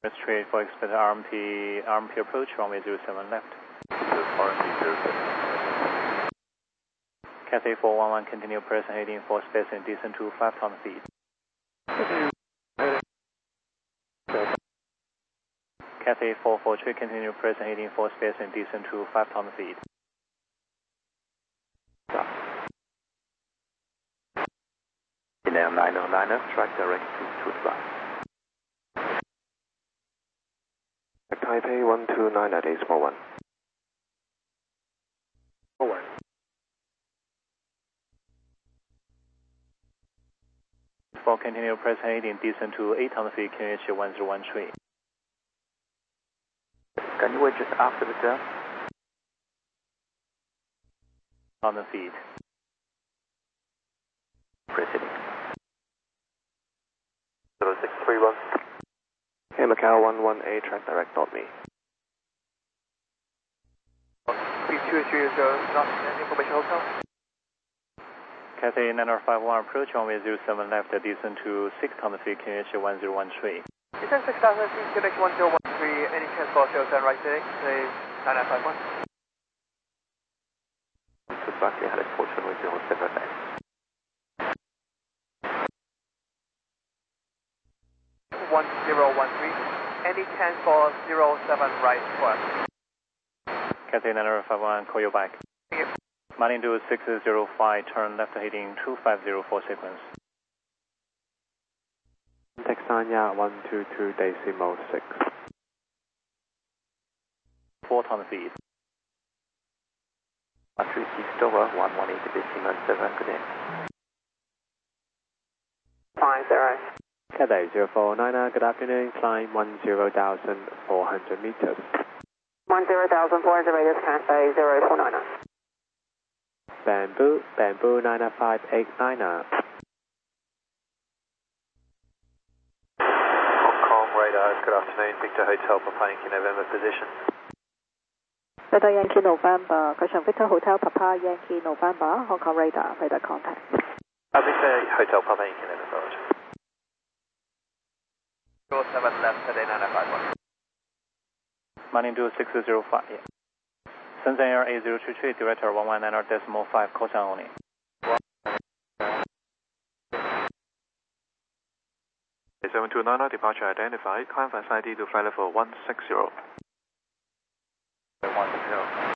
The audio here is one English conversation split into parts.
Straight for expected RMP approach, runway 07 left. RMP 07. Cathay 411, continue present heading for space and descent to 5,000 feet. Cathay 443, continue present heading for space and descent to 5,000 feet. Inel 909, track direct to Dubai. Taipei 129 at A1. Forward. For continue present heading descent to 8,000 feet, QNH 1013. Can you wait just after the turn? 1,000 feet. Proceeding. 0631. Hey, Macau 118, track direct, not me. Please 230, not information hotel. Cathay 9051, approach runway 07 left, descent to 6,000 feet, QNH 1013. Descent 6,000 feet, QNH 1013, any chance for 07 right today? Say 9951. To Barclay, had a fortune with 07 left. 1013, any chance for 07 right for us? Cathay 9051, call you back. Thank you. Magnitude 605, turn left heading 2504 sequence. Texania 122.6. 4,000 feet. 136 over 118.7, good day. 50. Cathay 049, good afternoon, climb 10,400 meters. 10,400 meters, Cathay 049. Bamboo 95889. Hong Kong radar, good afternoon, Victor Hotel Papa Yankee November position. Victor Yankee November, question Victor Hotel Papa Yankee November, Hong Kong radar contact. Victor Hotel Papa Yankee November, roger. 07 left today 9951. Magnitude 605, yeah. Shenzhen Air A033, director 119.5, call sign only. A729, departure identified, climb fast ID to flight level 160. 160.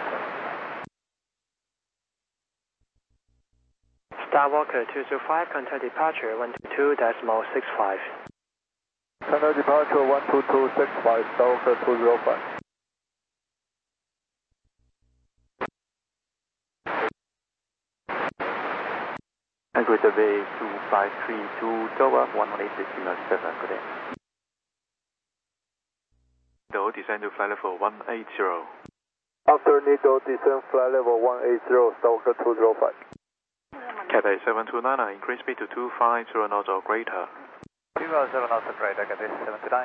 Starwalker 225, contact departure 122.65. Contact departure 122.65, Starwalker 205. Anchorage Bay 2532, Dover 118.7, good day. Nido, descend to flight level 180. After Nido, descend flight level 180, Starwalker 205. Cathay 729, increase speed to 250 knots or greater. 207 knots or greater, Cathay 729.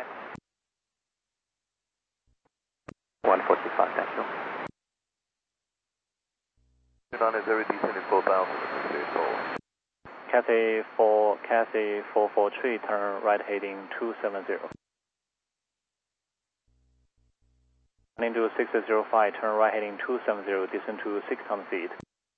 145, thank you. 29 is very decent in 4,000, Cathay 443, turn right heading 270. Magnitude 605, turn right heading 270, descent to 6,000 feet.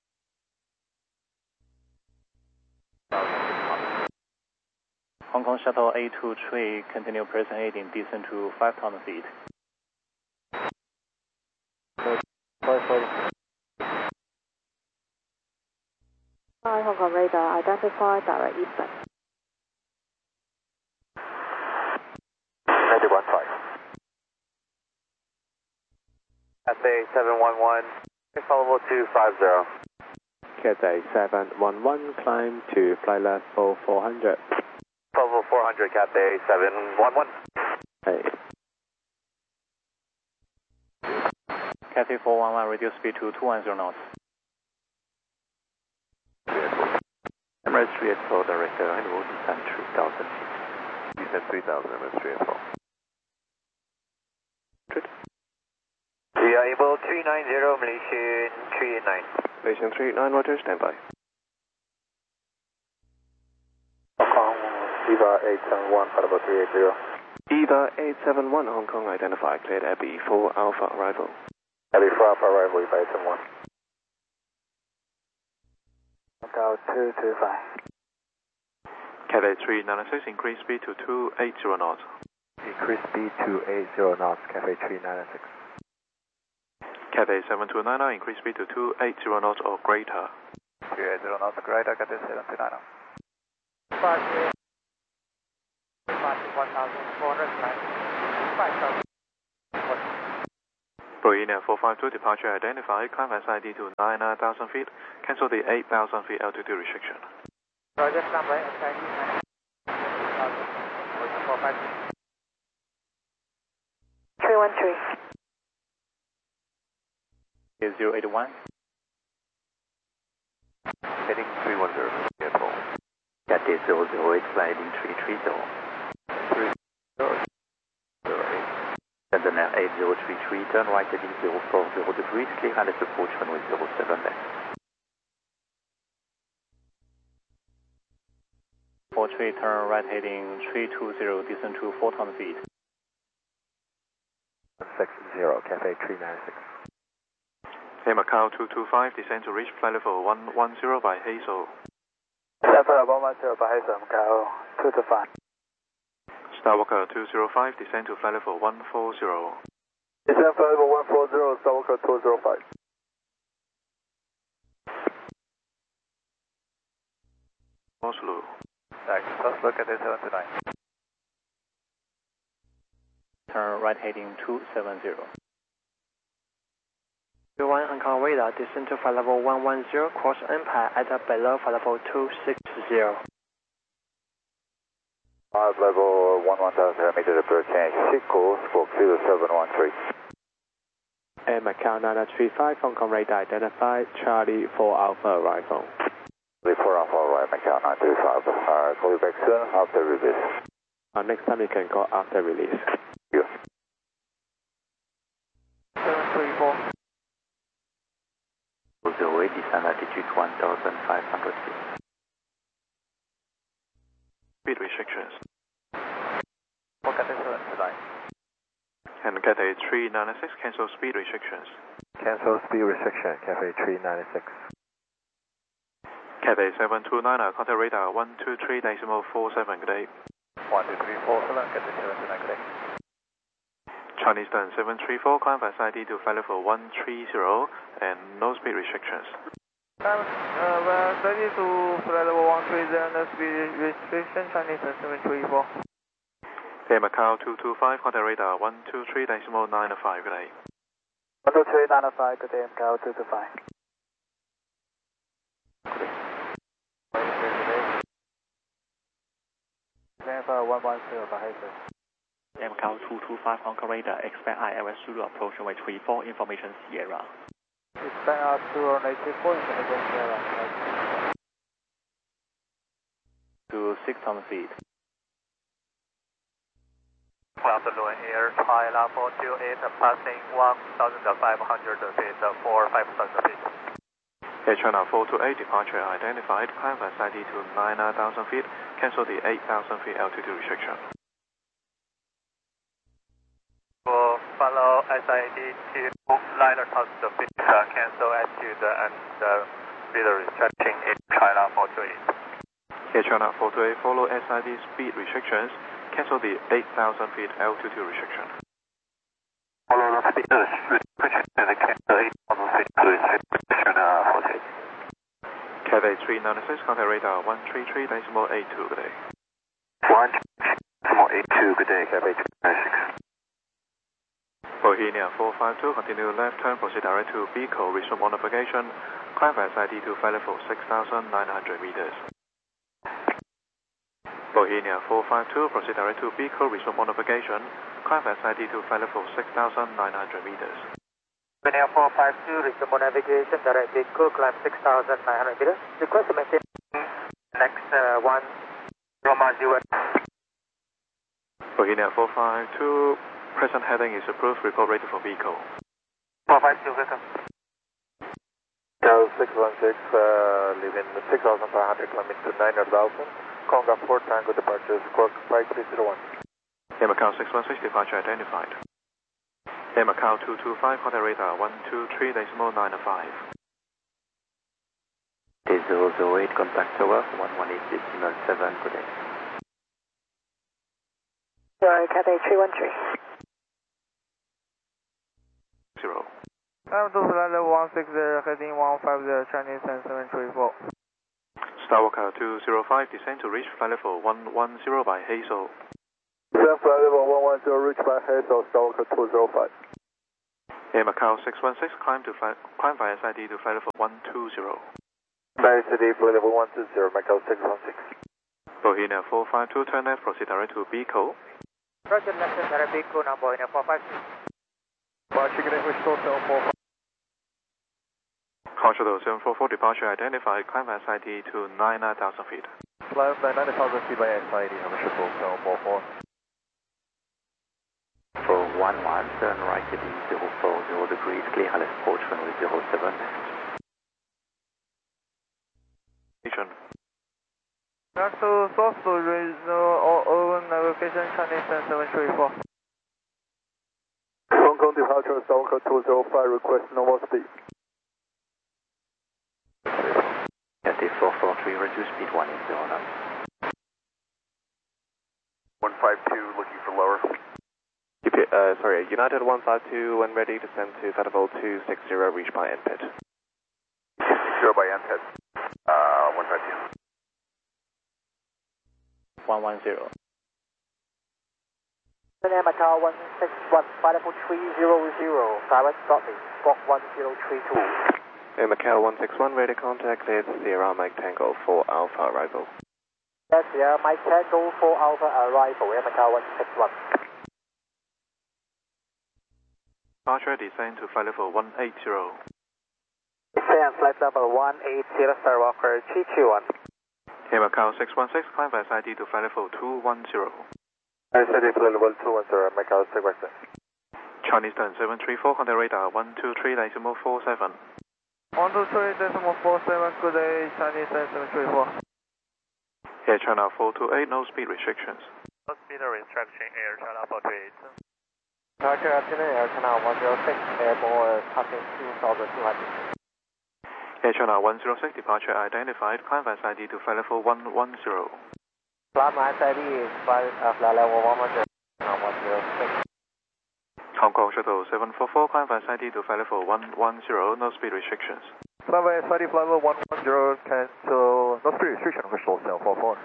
Hong Kong Shuttle A23, continue present heading, descent to 5,000 feet. Hi, Hong Kong radar, identify direct eastern. 91.5. Cathay 711, followable 250. Cathay 711, climb to flight level 400. Followable 400, Cathay 711. Hey. Cathay 411, reduce speed to 210 knots. Emirates 384, director, and will descend 3,000 feet. Descend 3,000, Emirates 384. Good. We are able 390, Malaysian 389. Malaysian 389, roger, standby. Hong Kong, Viva 871, Parabol 380. EVA 871 Hong Kong identified, cleared Abbey 4 Alpha arrival. Abbey 4 Alpha arrival, EVA 871. Macau 225. Cathay 396, increase speed to 280 knots. Increase speed to 80 knots, Cathay 396. Cathay 7290, increase speed to 280 knots or greater. 280 knots, greater, Cathay 7290. 1,490. Bohemia 452, departure identified, climb SID to 9,000 feet, cancel the 8,000 feet altitude restriction. Roger, climb right, SID 9,000. 313. 081. Heading 310, airport. Cathay 008, sliding 330. 308. London Air 8033, turn right heading 040 degrees, clear and let's approach runway 07 left. 43, turn right heading 320, descend to 4,000 feet. 160, Cathay 396. Air Macau 225, descend to reach flight level 110 by Hazel. Level 110 by Hazel, Macau 225. Starwalker 205, descend to flight level 140. Descend flight level 140, Starwalker 205. Oslo. Oslo, Cathay 729. Turn right heading 270. 1 Hong Kong radar, descend to flight level 110, cross Empire at below flight level 260. Level 11,000 meters approach change, course, squawk 0713. Air Macau 935 Hong Kong radar identified, Charlie 4 Alpha arrival. Charlie 4 Alpha arrival, Macau 935. Call you back soon after release. Next time you can call after release. Yes. 734. 08, descend altitude 1,500 feet. Speed restrictions. For Cathay 729. And Cathay 396, cancel speed restrictions. Cancel speed restriction, Cathay 396. Cathay 729, contact radar 123.47, good day. 12347, Cathay 729, good day. Chinese turn 734, climb SID to flight level 130 and no speed restrictions. Ready to flight level 130, no speed restriction, Chinese turn 734. Air Macau 225, contact radar 123.95, good day. 123.95, good day, Macau 225. Verify 110 by Hazel. Air Macau 225 Hong Kong radar, expect ILS Zulu approach runway 34, information Sierra. Expect out to runway 34, information Sierra. To 6,000 feet. Afternoon, Air China 428, passing 1,500 feet for 5,000 feet. Air China 428, departure identified, climb SID to 9,000 feet, cancel the 8,000 feet altitude restriction. Follow SID to 9,000 feet, cancel altitude and speed restriction in China 428. Air China 428, follow SID speed restrictions, cancel the 8,000 feet altitude restriction. Follow the speed restriction and cancel 8,000 feet restriction 48. Cathay 396, contact radar 133.82, good day. 1.82, good day, Cathay 396. Bohemia 452, continue left turn, proceed direct to Beaco, resume on navigation, climb SID to flight level 6,900 meters. Bohemia 452, proceed direct to Beaco, resume on navigation, climb SID to flight level 6,900 meters. Bohemia 452, resume on navigation, direct Beaco, climb 6,900 meters. Request to maintain next 1, Roma 0. Bohemia 452, present heading is approved, report ready for Beaco. 452, welcome. Cal 616, leaving 6,500, climbing to 9,000. Conga 4 Tango departure, squawk 5301. Air Macau 616, departure identified. Air Macau 225, contact radar 123.95. 008, contact tower 118.7, good day. Cathay 313. 0. Time to flight level 160, heading 150, Chinese and 734. Skywalker 205, descend to reach flight level 110 by Hazel. Descend flight level 110, reach by Hazel, Skywalker 205. Air Macau 616, climb via SID to flight level 120. By SID, flight level 120, Macau 616. Bohemia 452, turn left, proceed direct to Bico. Roger, left and direct Bico, now Bohemia 452. Chicken English, Short 745. Control 744, departure identified, climb via SID to 99,000 feet. Climb by 90,000 feet by SID, Short 744. For 11, turn right heading 040 degrees, clear LS approach runway 07 left. Back to source to regional navigation, Chinese and 734. Hong Kong departure, Skywalker 205, request normal speed. Cathay 443, reduce speed 180 knots. 152, looking for lower. Sorry, United 152, when ready, descend to flight level 260, reach by NPIT. 0 by NPIT. 152. 110. Air Macau 161, flight level 300, direct copy, squawk 1032. Air Macau 161, ready contact, cleared Sierra Mike Tango for Alpha arrival. Yes, Sierra Mike Tango for Alpha arrival, Air Macau 161. Departure descend to flight level 180. Descend flight level 180, Skywalker 321. Air Macau 616, climb via SID to flight level 210. SID flight level 210, Macau 616. Chinese turn 734, contact radar 123.47. 123.47, good day, Chinese and 734. Air China 428, no speed restrictions. No speed restriction, Air China 428. Departure afternoon, Air China 106, airborne passing 2,200. Air China 106, departure identified, climb via SID to flight level 110. Climb SID is flight level 110, 106. Hong Kong Shuttle 744, climb via SID to flight level 110, no speed restrictions. Climb via SID, flight level 110, cancel, no speed restriction, Shuttle 744.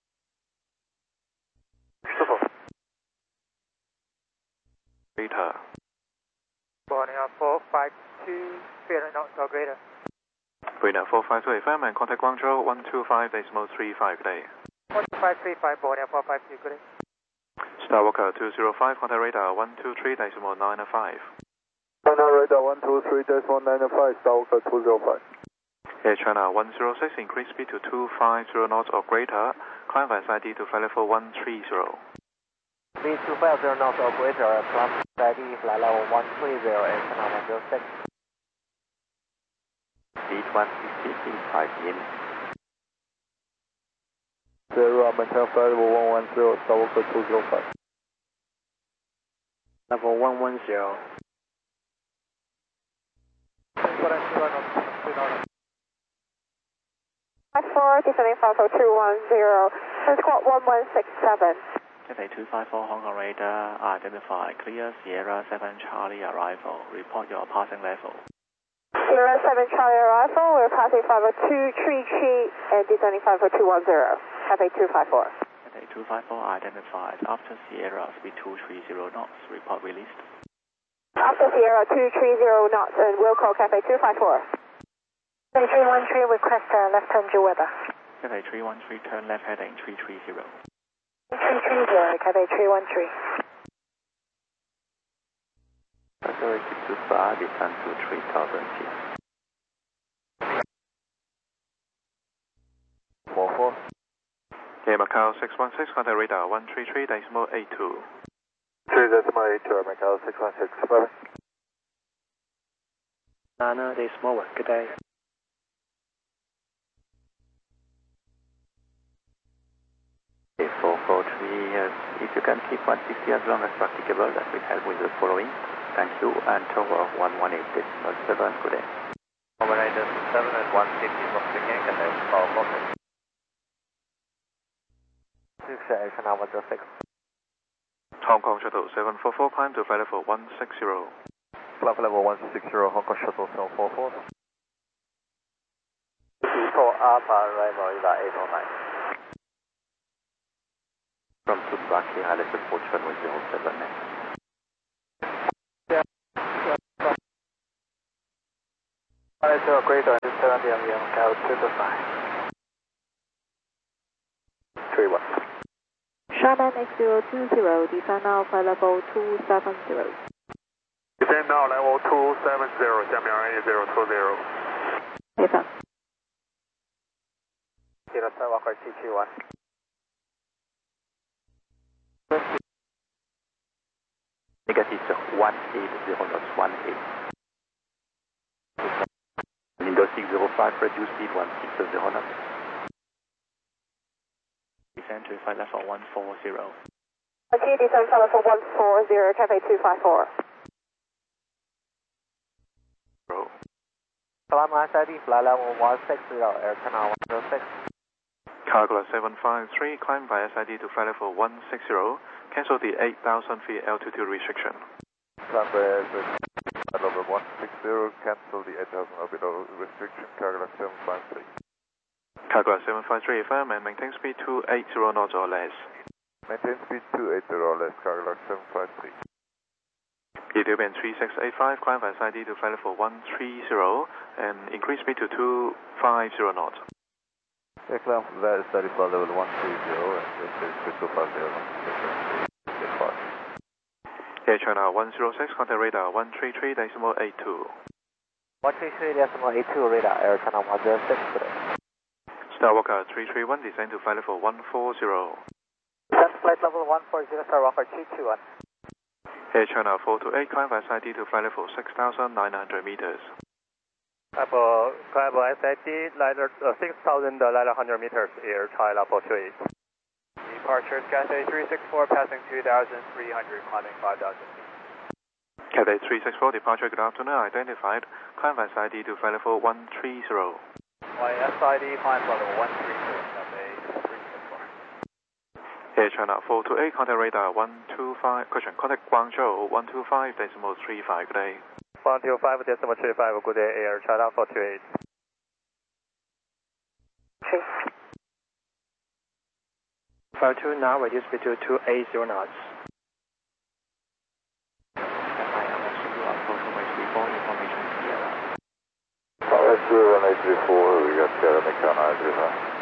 Beta. Borneo 452, speed knots or greater. Beta 452, FM and contact Guangzhou 125.35, good day. 12535, Borneo 452, good day. Skywalker 205, contact radar 123.95. Contact radar 123.95, Skywalker 205. Air China 106, increase speed to 250 knots or greater, climb via SID to flight level 130. Speed 250 knots or greater, climb SID, flight level 130, Air China 106. Speed 160, please 5 in. Sierra, maintain flight level 110, Skywalker 205. Level 110. Four, descending flight level 210, squawk 1167. Cathay 254, Hong Kong radar identified, clear Sierra 7 Charlie arrival, report your passing level. Sierra 7 Charlie arrival, we're passing flight level 233 and descending flight level 210. Cathay 254. Cathay 254 identified, after Sierra speed 230 knots, report released. After Sierra 230 knots and we'll call Cathay 254. Cathay 313, request left turn due weather. Cathay 313, turn left heading 330. 330, Cathay 313. Authority to far, descend to 3,000 feet. 44. Air Macau 616, contact radar 133.82. 3.82, Macau 616, bye. Nana, Decimal 1, good day. A 443, If you can keep 160 as long as practicable, that will help with the following. Thank you, and tower 118.7, good day. Overrider 7 at 150 from Peking, and then power focus. 6 Air China 106. Hong Kong Shuttle 744, climb to flight level 160. Flight level 160, Hong Kong Shuttle 744. 24 Alpha, arrival radar 809. From Tudbak, here, let's approach runway 07 next. Greater 70 mm, Cal 225. 31. Sharman X020, descend now flight level 270. Descend now level 270, 下面 A020. 非常。 Kilo Walker TQ1. Negative, sir. 180 knots, 18. Windows 605, reduce speed 160 knots. Descend to flight level 140. Okay, descend flight level 140, Cafe 254. Climb SID, flight level 160, Air China 106. Cargo 753, climb by SID to flight level 160. Cancel the 8,000 feet altitude restriction. Climb by SID level 160, cancel the 8,000 altitude restriction, Cargo 753. Cargo 753, affirm and maintain speed 280 knots or less. Maintain speed 280 or less, Cargo 753. Ethiopian 3685, climb by SID to flight level 130 and increase speed to 250 knots. Yeah, climb that SID flight level 130 and speed 250. Air China 106, contact radar 133.82. 133.82 radar, Air China 106 today. Starwalker 331, descend to flight level 140. Descend flight level 140, Starwalker 221. Air China 428, climb by SID to flight level 6,900 meters. Climb SID, 6,900 meters, Air China 428. Departure Cathay 364, passing 2,300, climbing 5,000 feet. Cathay 364, departure, good afternoon, identified, climb by SID to flight level 130. SID, climb level 130, Cathay 364. Air China 428, contact radar 125, contact Guangzhou 125.35, good day. 125.35, good day, Air China 428. Flight 2 now, reduce speed to 280 knots. Let's do 1834, we got Macau 935.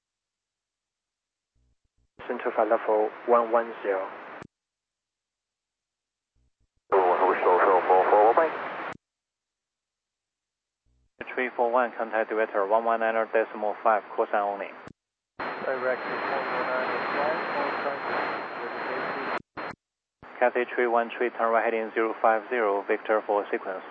Descend to flight level 110. Bye. 341, contact director 119.5, call sign only. Direct 409 Cathay 313, turn right heading 050, Victor for sequence.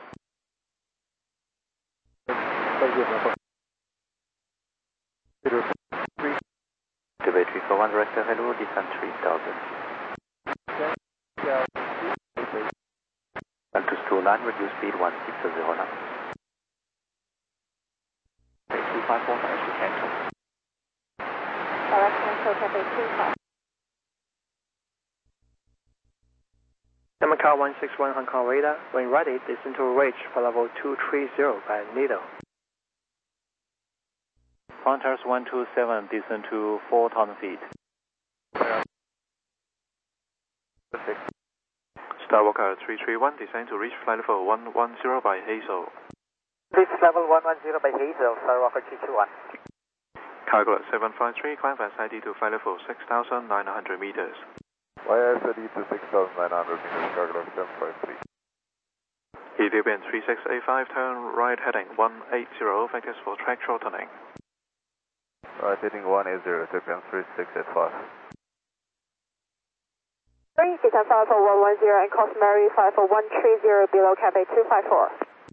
Quebec 341, director, hello, descend 3,000. And to Stolan, reduce speed 160 knots. 254, actually cancel. Direct cancel, Cafe 25. Macau 161, Hong Kong radar. When ready, descend to reach for level 230 by Needle. Frontiers 127, descend to 4,000 feet. Starwalker 331, descend to reach flight level 110 by Hazel. Reach level 110 by Hazel, Starwalker 221. Cargo 753, climb by SID to flight level 6,900 meters. YSID to 6,900 meters, Cargo 753. Ethiopian 3685, turn right heading 180, vectors for track shortening. Right, heading 180, Ethiopian 3685. 3, descend flight level 110 and customary flight level 130 below Cafe 254.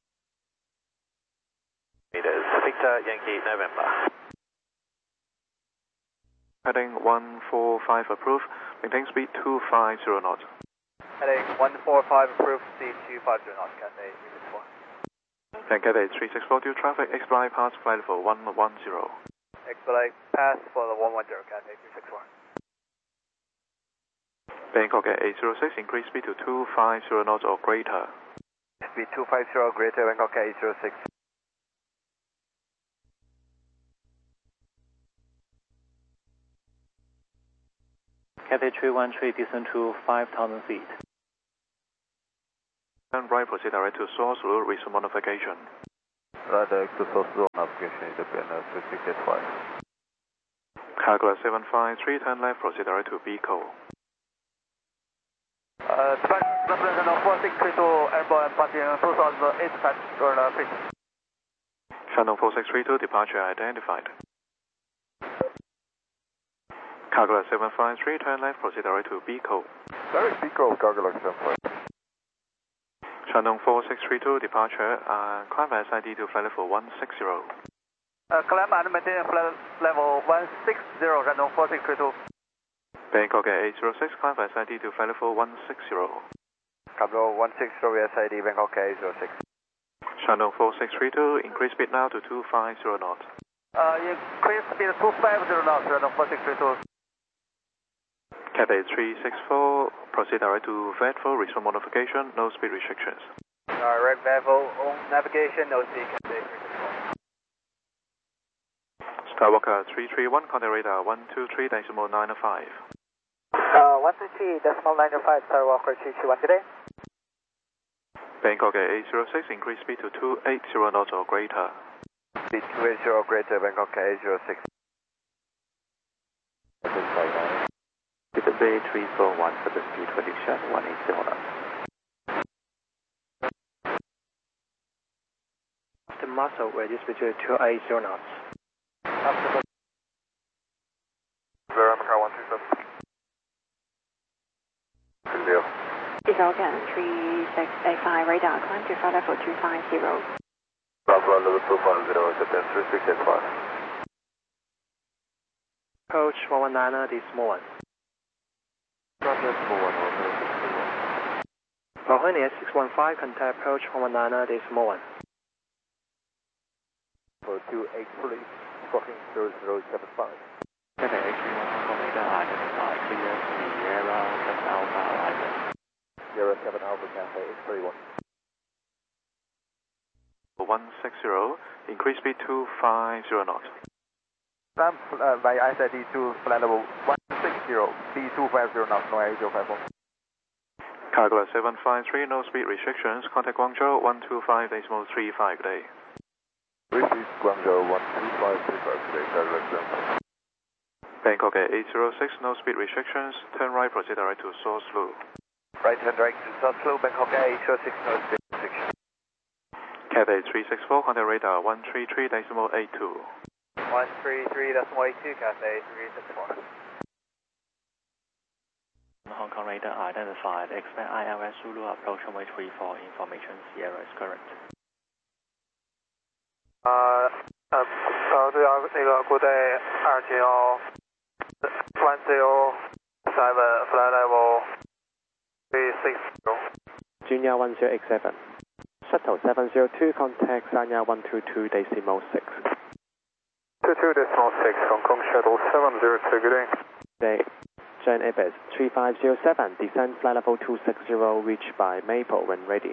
Meters, Victor Yankee November. Heading 145 approved, Maintain speed 250 knots. Heading 145 approved, speed 250 knots, Cathay 364. Then Cathay 364 due traffic, X-Fly pass flight level 110. X-Flight pass for the 110, Cathay 364. Bangkok at 806, increase speed to 250 knots or greater. Speed 250 greater, Bangkok 806. Cathay 313, descend to 5,000 feet. Turn right, proceed direct to source route, resume modification. Right direct to source route, navigation is again 3685. Calcula 753, turn left, proceed direct to Biko. Representative 4632, airborne departing 2008 for the pitch. Shandong 4632, departure identified. Calcula 753, turn left, proceed direct to Biko. Direct Biko, Carglass 75. Shandong 4632, departure, climb by SID to flight level 160. Climb and maintain flight level 160, Shandong 4632. Bangkok at 806, climb by SID to flight level 160. Cablo 160 SID, Bangkok 806. Shandong 4632, increase speed now to 250 knots. Increase speed 250 knots, Shandong 4632. Cathay 364, proceed direct to Vedvo, resume modification, no speed restrictions. Red Bevel, on navigation, no speed, Cathay 364. Skywalker 331, contact radar 123.905. 123.905, Skywalker 331 today. Bangkok at 806, increase speed to 280 knots or greater. Speed 280 greater, Bangkok 806. With Bay 341 for the speed prediction, 180 knots. The muscle radius between 280 knots. Veronica 137. Good deal. Falcon 3685 radar, climb to flight level 250. Bravo level 250, Japan 3685. Approach 119, decimal 1. Roger 41, Mahoney at 615, contact approach 119, decimal 1. for 283, squawking 0075. Cathay 831, radar identified, clear Sierra 7 Alpha arrival. Sierra 7 Alpha Cafe 831. 160, increase speed 250 knots. Climb by ISID to flight level 160, speed 250 knots, no 8054. Calcula 753, no speed restrictions, contact Guangzhou 125.35 today. Repeat Guangzhou 12535 today, Carglass 75. Bangkok at 806, no speed restrictions, turn right, proceed direct to source loop. Right hand direct to South Slow, Bangkok 806, no speed restriction. Cathay 364, contact radar 133.82. 133.82, Cathay 364. Hong Kong radar identified, expect ILS Zulu approach runway 34, information Sierra is correct. 对啊，那个国内271 107 flight level 360. Junior 1087. Shuttle 702, contact Sanya 122 decimal 6. 22 decimal 6, Hong Kong Shuttle 702, good day. Day. Jan Ibis 3507, descend flight level 260, reach by Maple when ready.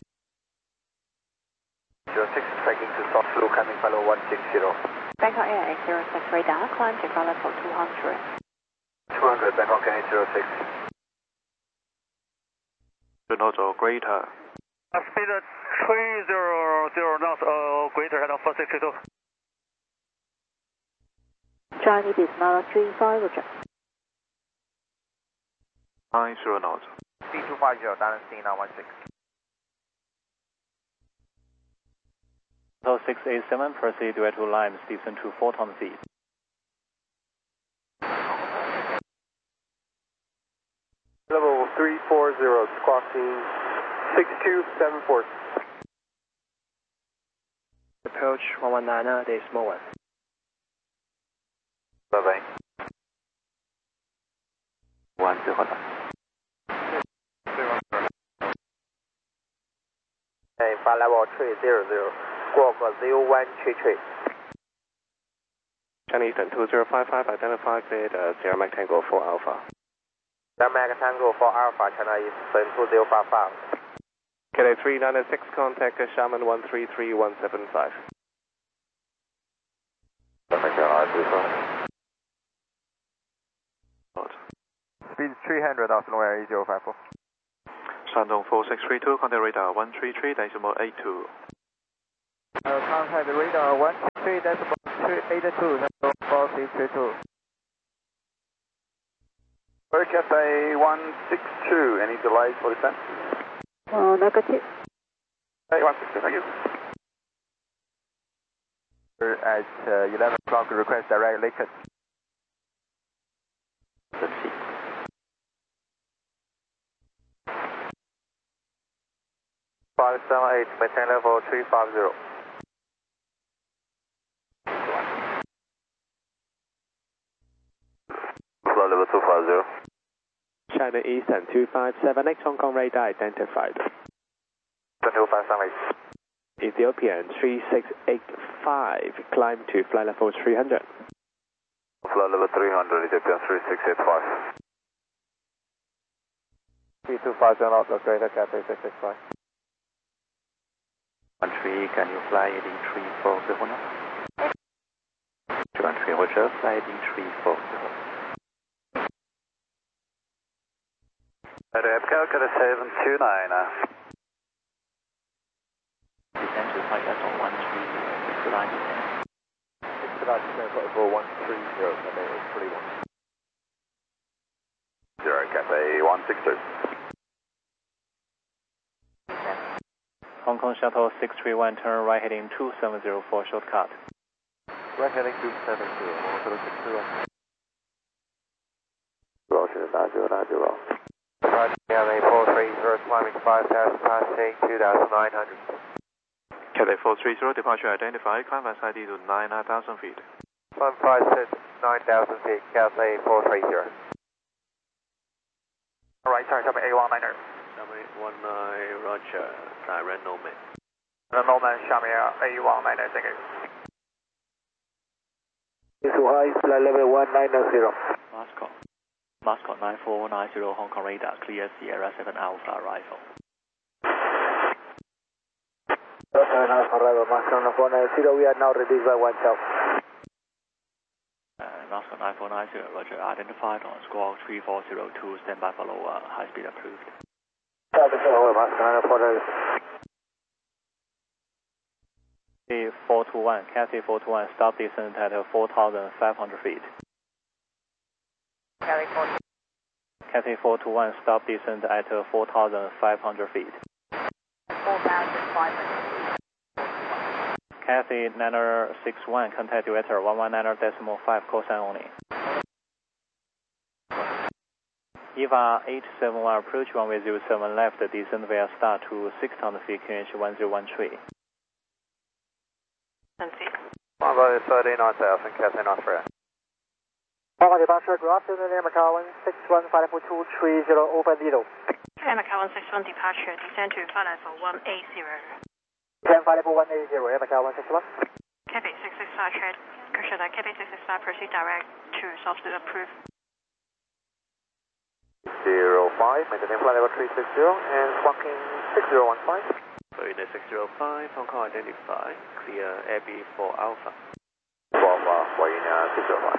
06 tracking to South Slow, coming follow 160. Bangkok Air 806 radar, climb to flight level 200. 200, Bangkok 806. 2 knots or greater. Speed 300 knots or greater, head on 4632. Johnny Bismarck 35, roger. 90 knots. Speed 250, down and now 16. So 687, proceed direct to Limes, descend to 4,000 feet. Level 340, squawking 6274. Approach 119, decimal 1. Bye-bye. 1 flight level 300, squawk 0133. China Eastern 2055, identify cleared Sierra Mike Tango 4 Alpha. Sierra Mike Tango 4 Alpha, China Eastern 2055. KLA 396, contact Shaman 133175. Speed 300, Austin 8054. Shandong 4632, contact radar 133.82. Contact radar 133.82, 4632. Cafe 162, any delays for descent? Negative. Hey, 162, thank you. At 11 o'clock, request direct Lincoln. Let's see. Five 578, maintain level 350. Flight level 250. China Eastern 2578, Hong Kong radar identified. 258. Ethiopian 3685, climb to flight level 300. Flight level 300, Ethiopian 3685. 3250 knots, Greater Cathay 665. 13, can you fly AD 340 now? 13, Roger, fly AD 340. Calcutta 729. Descent to flight level 130, expedite descent. Expedite descent, flight level 130, Cathay 831. 0, Cathay 162. Hong Kong Shuttle 631, turn right heading 2704 shortcut. Right heading 270, Shuttle 631. Roger, 9090. Roger, KLA 430, climbing 5,000 past 2,900. KLA 430, departure identified, climb by side to 9,000 feet. 156, 9,000 feet, KLA 430. Right turn, Summit A190. Summit 19, Roger, direct Nomad. Nomad, Summit A190, thank you. High, flight level 190. Mascot 9490, Hong Kong radar, clear Sierra 7 Alpha arrival. Alpha arrival, Mascot 9490, we are now reduced by 1 south. Mascot 9490, Roger, identified on squawk 3402, standby follow, high speed approved. Cathay 421, Cathay 421, stop descent at 4,500 feet. Cathay 421, stop descent at 4,500 feet. 4,500. Cathay 961, contact director 119.5, call sign only. EVA 871, approach runway 07 left, descend via star to 6,000 feet, QNH 1013. 39,000, Cathay North Korea. Hong Kong departure, good afternoon, Air Macau 161, flight level 230, open 0. Air Macau 161 departure, descend to flight level 180. 10 flight level 180, Air Macau 161. Cathay 665 trade, should I Cathay 665 proceed direct to substitute approved? 05, maintain flight level 360 and squawking 6015. Marina 605, Hong Kong identified, clear AB 4 Alpha. Marina 605.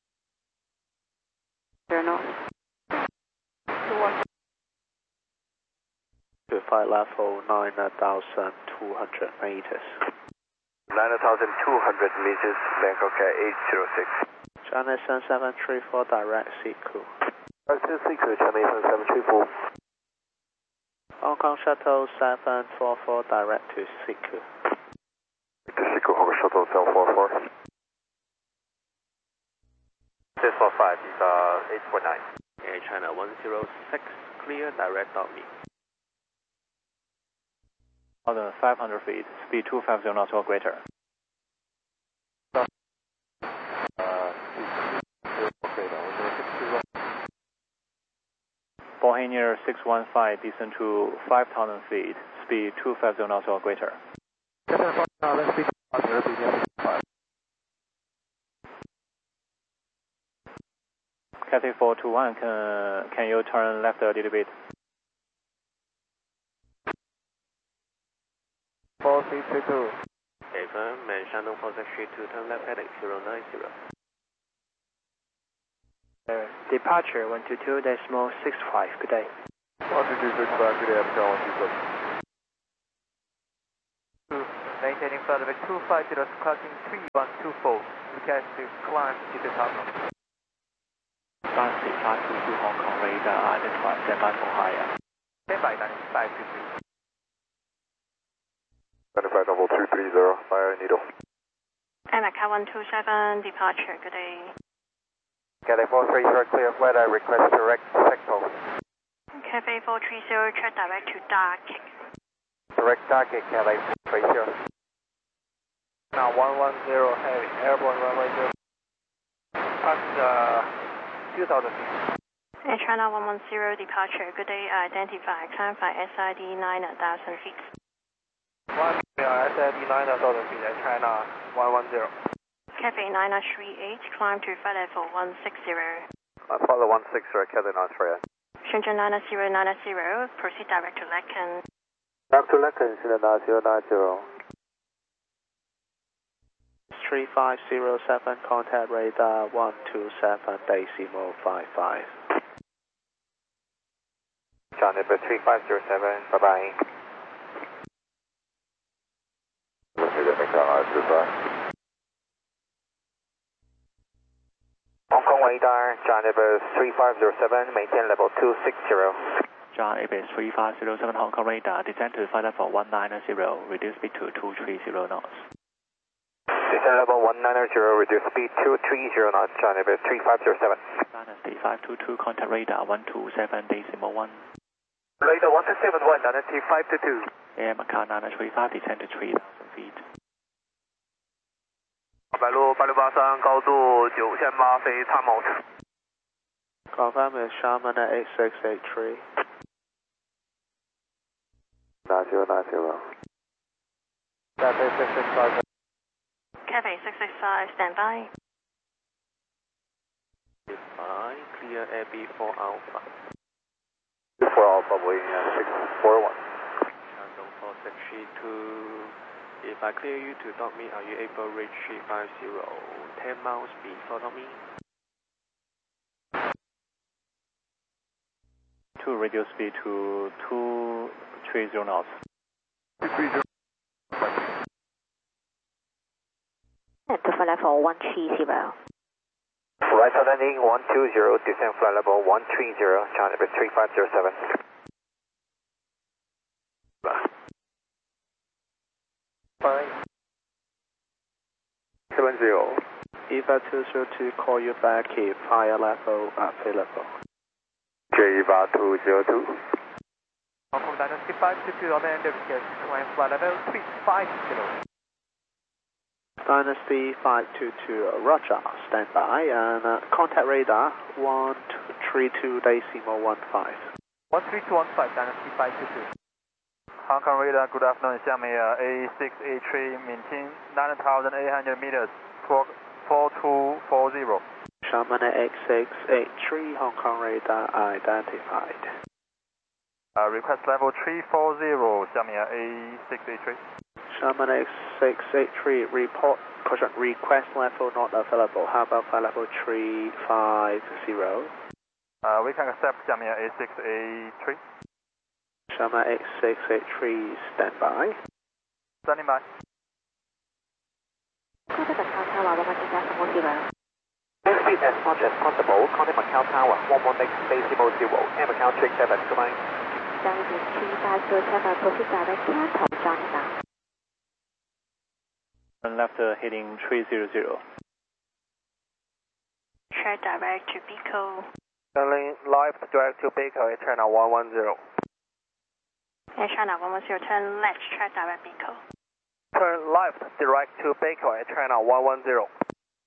To flight level 9,200 meters. 9,200 meters, Bangkok 806. China Sun 734 direct Siku. Siku, China Sun 734. Hong Kong Shuttle 744 direct to Siku. Siku, Hong Kong Shuttle 744. 645 is 849. Air China 106, clear direct on me. 1,500 feet, speed 250 knots or greater. Boeing 615, descend to 5,000 feet, speed 250 knots or greater. Land speed 5. Cathay 421, can you turn left a little bit? 4322. Confirm, man Shandong 462, turn left heading 090. Departure 122.65, good day. 122.65, good day, Abicon 127. Maintaining flight level 250, clocking 3124. Request to climb to the top. Dynasty 522 Hong Kong radar identified, standby for higher. Standby, Dynasty 522. Identified level 230, fire needle. Macau 127, departure, good day. Cathay 430, clear flight, I request direct sector. Cathay 430, check direct to Dark. Direct target, Cathay 430. Now 110 heavy, airborne runway 0. Past 2,000 feet. Air China 110, departure, good day, identified, climb by SID 9,000 feet. SID 9,000 feet, Air China 110. Cathay 938, climb to flight level 160. Follow 160, Cathay 93. Shenzhen 9090, proceed direct to Lacan. Back to Lacan, Shenzhen 9090. 3507, contact radar 127.55. John Nipper 3507, bye-bye. Hong Kong radar, John Nipper 3507, maintain level 260. John Ibis 3507 Hong Kong radar, descend to flight level 190, reduce speed to 230 knots. Descend level 190, reduce speed 230 knots, John Ibis 3507. Dynasty 522, contact radar 127.1. Radar 127.1, Dynasty 522. Air Macau 935, descend to 3,000 feet. 白鹭83，高度9,800飞参谋。 Confirm is Sharman at 8683. 9090. Cathay 665. Cathay 665, standby. Goodbye, clear AB4 Alpha. 4 Alpha, waiting at 641. Shandong 462. If I clear you to dot me, are you able to reach 350? 10 miles before dot me? To reduce speed to 230 knots. 230. To flight level 130. Right side landing 120, descend flight level 130, John Nipper 3507. 70. EVA 202, call you back if higher level available. J-EVA 202. Hong Kong Dynasty 522 on the end of the climb flight level 350. Dynasty 522, Roger, standby, and contact radar 132.15. 13215, Dynasty 522. Hong Kong radar, good afternoon, Xiamen A683, maintain 9,800 meters, 4240. Sharman at 8683, Hong Kong radar identified. Request level 340, Xiamen A683. Sharman at 8683, report, caution, request level not available. How about flight level 350? We can accept Xiamen A683. Sharman 8683, standby. Standing by. Contact Macau Tower 118.0. Speed as much as possible. Contact Macau Tower 118.0. Air Macau 37, goodbye. Dynasty 3507, proceed direct to Tom Johnson. Turn left heading 300. Check direct to Pico. Turning left direct to Baker, Air China 110. Air China 110, turn left, check direct Pico. Turn left direct to Baker, Air China 110.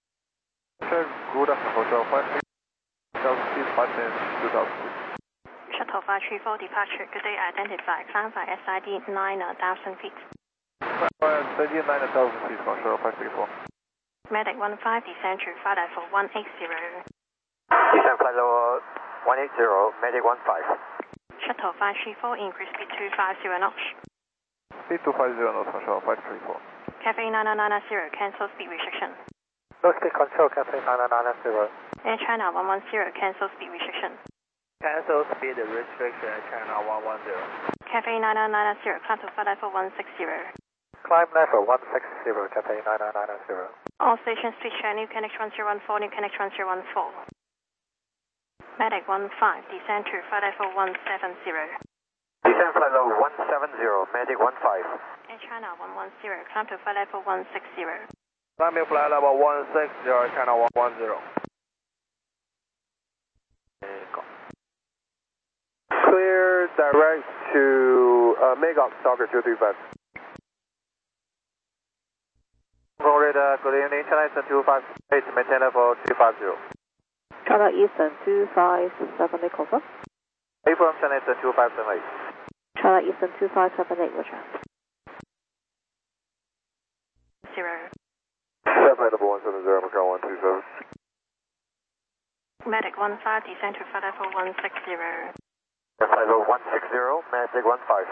Good afternoon, Hotel 5. 2000 feet, 5 minutes, 2000 feet. Shuttle 534 departure, good day, identify, climb by SID 9,000 feet. SID 9,000 feet from Shuttle 534. Medic 15, descend to flight level 180. Descend flight level 180, Medic 15. Shuttle 534, increase speed 250 knots. Speed 250 knots from Shuttle 534. Cafe 9990, cancel speed restriction. No speed control, Cafe 9990. Air China 110, cancel speed restriction. Cancel speed restriction, Air China 110. Cafe 9990, climb to flight level 160. Climb level 160, Cafe 9990. All stations switch to new connect 1014, new connect 1014. Medic 15, descend to flight level 170. Descend flight level 170, Medic 15. Air China 110, climb to flight level 160. Climbing flight level 160, Air China 110. Clear direct to Megop Stalker 235. Radar, good evening, China Eastern 258, maintain level 250. China Eastern 2578, confirm. Affirm China Eastern 2578. China Eastern 2578, roger. 0. Flight level 170, Macau 127. Medic 15, descend to flight level 160. Flight level 160, Medic 15.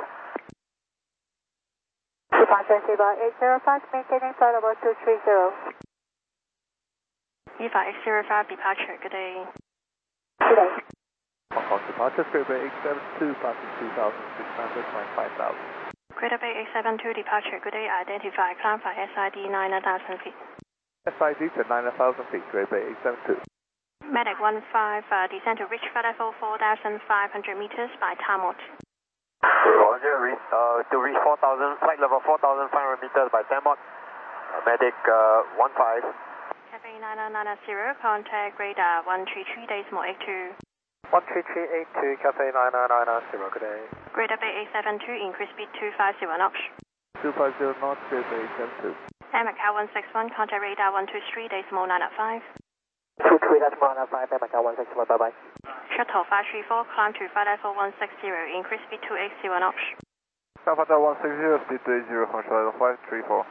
Departure Shiba 805, maintaining flight level 230. EVA 805, departure, good day. Good day. Hong Kong departure, Great Bay 872, passing 2,600, climb 5,000. Greater Bay 872, departure, good day, identify, climb by SID 9,000 feet. SID to 9,000 feet, Great Bay 872. Medic 15, descend to reach flight level 4,500 meters by Tamot. Roger, to reach 4,000, flight level 4,500 meters by Tamot. Medic 15. Cafe 9990, contact radar 133, Decimal 82. 13382, Cafe 9990, good day. Greater Bay 872, increase speed 250 knots. 250 knots, Great Bay 872. Air Macau 161, contact radar 123, Decimal 905. 23, that's 105, Air Macau 161, bye-bye. Shuttle 534, climb to flight level 160, increase speed 280 knots. Alpha 160, speed 280 from Shuttle 534.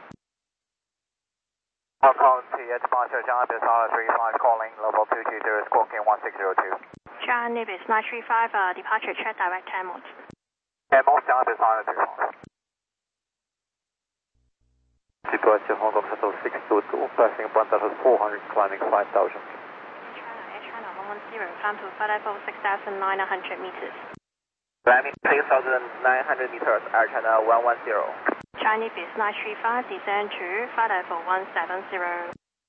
Hong Kong TH departure, John Ibis 35, calling level 220, squawking 1602. John Ibis 935, departure check direct Tamot. Tamot, John Ibis 35. Departure Hong Kong Shuttle 622, passing 1,400, climbing 5,000. Air China 110, climb to flight level 6,900 meters. Climbing 6,900 meters, Air China 110. China Ibis 935, descend to flight level 170.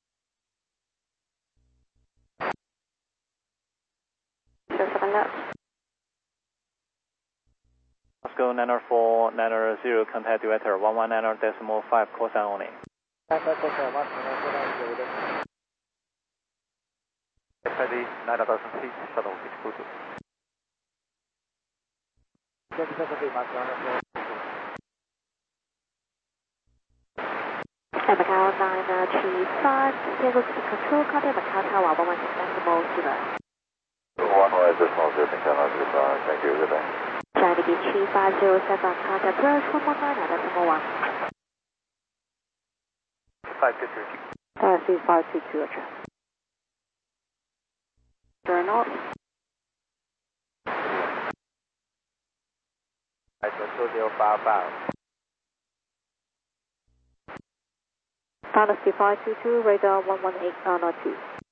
Moscow 904, 900, contact director 119.5, call sign only. SID 9,000 feet, Shuttle 622. Air Macau 935, stable speed control, contact Macau Tower 116.0. 110.0, thank you, good day. China Beach 3507, contact approach 119.1. 522. 3522, roger. Turn off. I control 055. Dynasty 522, radar 118.02.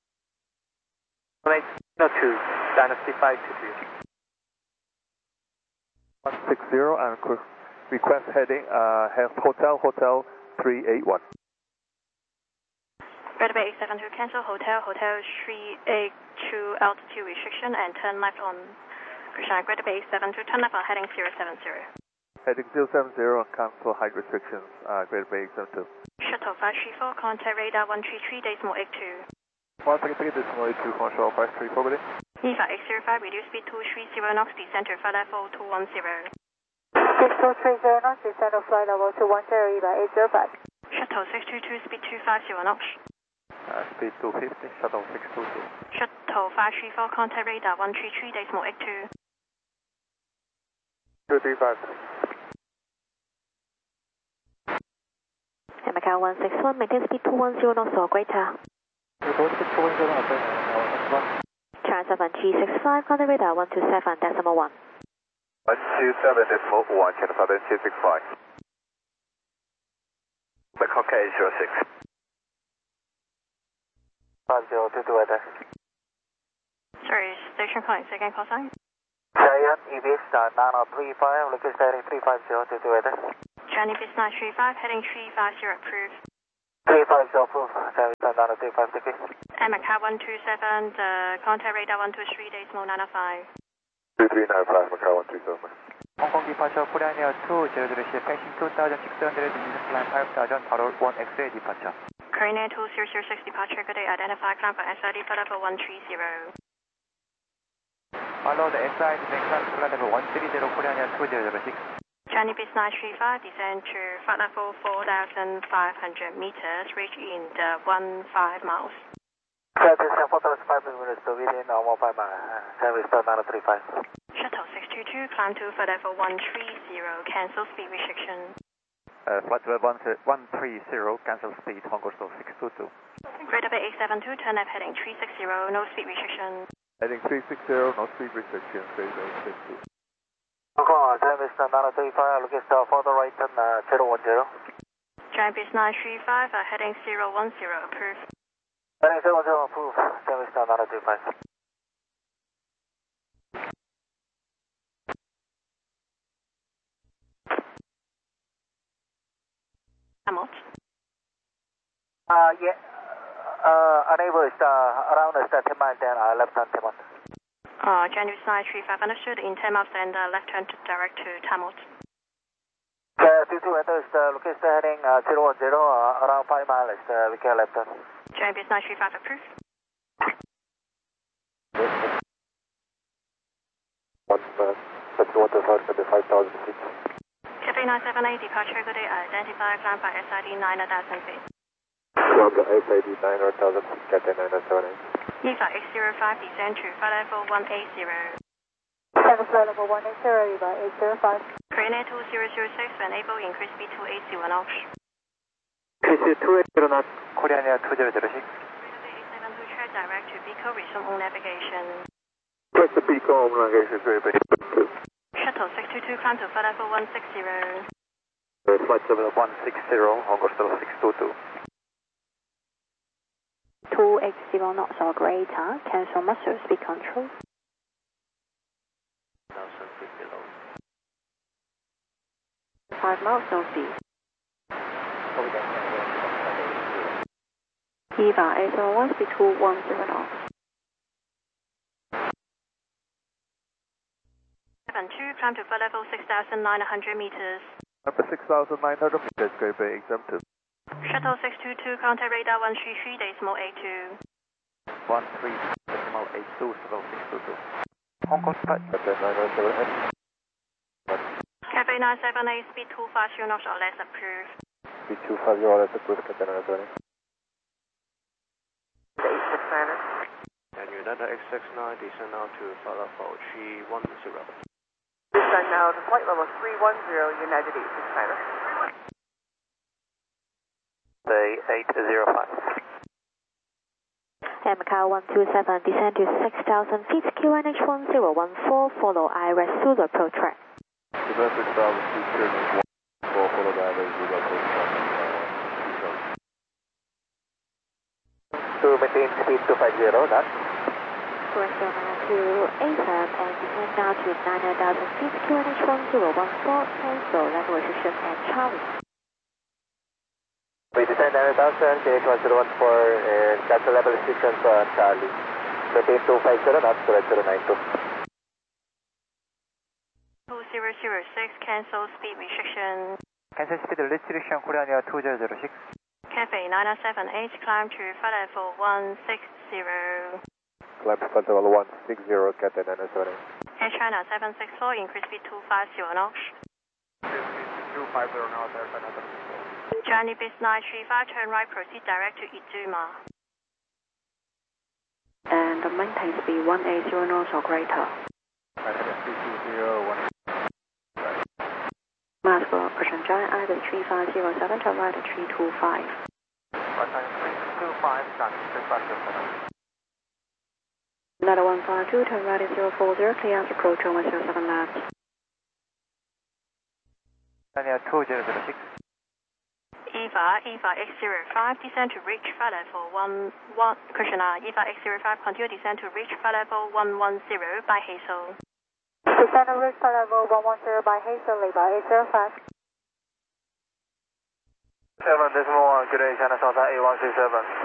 182, Dynasty 522. 160 and request heading, Hotel 381. Greater Bay 872, cancel Hotel 382, altitude restriction and turn left on Krishna. Greater Bay 872, turn left on heading 070. Heading 070 and cancel height restrictions, Greater Bay 872. Shuttle 534, contact radar 133, Decimal 82. 133, Decimal 82 from Shuttle 534, good day. EVA 805, reduce speed 230 knots, descend to flight level 210. 6230 knots, descend to flight level 210, EVA 805. Shuttle 622, speed 250 knots. Speed 250, Shuttle 622. Shuttle 534, contact radar 133, Decimal 82. 235. Macau 161, maintain speed 210 knots or greater. China 7G65, contact radar 127.1. 127.1, China 7G65. Bangkok 806. 5022 weather. Sorry, station calling, second call sign. Giant EBS 9035, looking steady 35022 weather. Giant EBS 935, heading 350 approved. 350 approved, service 9035 degree. And Macau 127, the contact radar 123, decimal 905. 2395, Macau 127. Hong Kong departure, Korean Air 2006, passing 2600 meters, climb 5000, parallel 1XA departure. Korean Air 2006 departure, good day, identify climb for SID for level 130. Follow the SID next climb to level 130, Korean Air 2006. Johnny Bis 935, descend to flight level 4,500 meters, reach in the 15 miles. Service 4,500 meters to within 15 miles, service 9035. Shuttle 622, climb to flight level 130, cancel speed restriction. Flight level 130, cancel speed, Hong Kong 622. Greater Bay 872, turn left heading 360, no speed restriction. Heading 360, no speed restriction, Greater Bay 872. Hong Kong, service 9035, looking for the right turn 010. Giant Bis 935, heading 010, approved. Heading 010 approved, service 9035. Hamilton. Yeah. Unable is around 10 miles then left turn 10 miles. Giant Bis 935, understood, in 10 miles and left turn to direct to Tamil. 22 meters, looking heading 010, around 5 miles, we can left turn. Giant Bis 935, approved. Water 5,000 feet. Cafe 978, departure, good day, identify climb by SID 9,000 feet. Welcome SID 9,000 feet, Cathay 978. EVA 805, descend to flight level 180. Service level 180, EVA 805. Korean Air 2006, when able, increase speed to 80 knots. PC 280 knots, Korean Air 2006. Greater Bay 872, track direct to Biko, resume on navigation. Press the beacon on navigation, Greater Bay 872. Shuttle 622, climb to flight level 160. Flight level 160, Hong Kong 622. 280 knots or greater, cancel master speed control. 1,000 feet below. 5 miles northeast. EVA 801, speed 210 knots. 72, climb to flight level 6,900 meters. Number 6,900 meters, Greater Bay exempted. Shuttle 622, contact radar 133, decimal 82. 13.82, 622. Hong Kong Sky. Cathay 978. Cafe 978, speed 250 knots or less, approved. Speed 250, that's approved, Cathay 978. 869. And United X69, descend now to flight level 310. Descend now to flight level 310, United 869. Say 805. And Macau 127, descend to 6,000 feet, QNH 1014, follow IRS Zulu approach track. Quebec 6,000 feet, QNH 114, follow the IRS Zulu approach track. To maintain speed 250, done. Correct now to AFM and descend now to 9,000 feet, QNH 1014, cancel level restriction and Charlie. We descend 9,000, QNH 1014, and cancel level restrictions on Charlie. Maintain 250 knots, correct 092. 2006, cancel speed restriction. Cancel speed restriction, Korean Air 2006. Cafe 978, climb to flight level 160. Climb to flight level 160, Cathay 978. Air China 764, increase speed 250 knots. 250 knots, Air China 764. Johnny Bis 935, turn right, proceed direct to Izuma. And maintain speed 180 knots or greater. Maintain speed 201. last for Ocean Giant, either 3507, turn right at 325. Ocean 325, start 350. Another 152, turn right at 040, clear after approach, 107 left. Daniel 2006. EVA X05, descend to reach flight level 11, Krishna, EVA X05, continue descend to reach flight level 110 by Hazel. Descend to reach flight level 110 by Hazel, Leba 805. 7.1, good day, China South 8137.